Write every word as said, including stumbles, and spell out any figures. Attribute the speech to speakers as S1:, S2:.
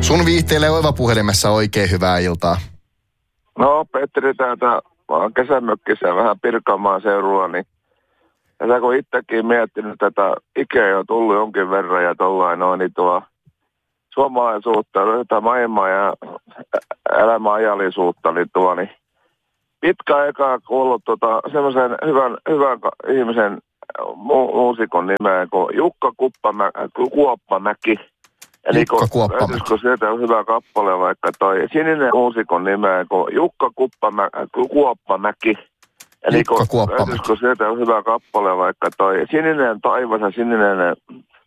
S1: Sun viihteelle Oiva puhelimessa oikein hyvää iltaa.
S2: No, Petri täältä, mä oon kesämökkissä vähän Pirkanmaan seudulla, niin tässä kun itsekin miettinyt tätä ikää jo tullut jonkin verran ja tollain noin, niin tuo suomalaisuutta, tätä maailmaa ja elämäajallisuutta, niin tuo, niin pitkä aikaa kuullut tota, semmoisen hyvän, hyvän ihmisen mu- muusikon nimeä kuin Jukka Kuppamäki, Kuoppamäki. Eli
S1: Jukka Kuoppamäki.
S2: kun sieltä on hyvä kappale vaikka toi sininen muusikon nimeä kuin Jukka Kuppamäki, Kuoppamäki. Eli
S1: Jukka Kuoppamäki.
S2: kun sieltä on hyvä kappale vaikka toi sininen taivas ja sininen